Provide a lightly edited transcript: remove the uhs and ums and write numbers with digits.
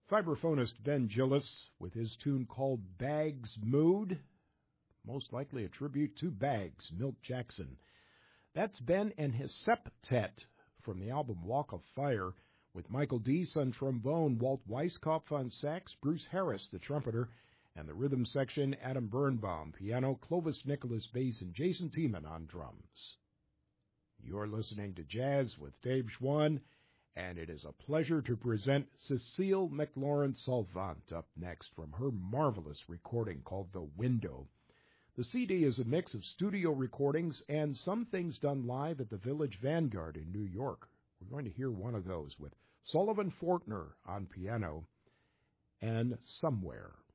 Vibraphonist Ben Gillis with his tune called Bag's Mood, most likely a tribute to Bags, Milt Jackson. That's Ben and his septet from the album Walk of Fire, with Michael Deese on trombone, Walt Weiskopf on sax, Bruce Harris, the trumpeter, and the rhythm section, Adam Birnbaum, piano, Clovis Nicholas bass, and Jason Tiemann on drums. You're listening to Jazz with Dave Schwann, and it is a pleasure to present Cecile McLaurin-Salvant up next from her marvelous recording called The Window. The CD is a mix of studio recordings and some things done live at the Village Vanguard in New York. We're going to hear one of those with Sullivan Fortner on piano and Somewhere.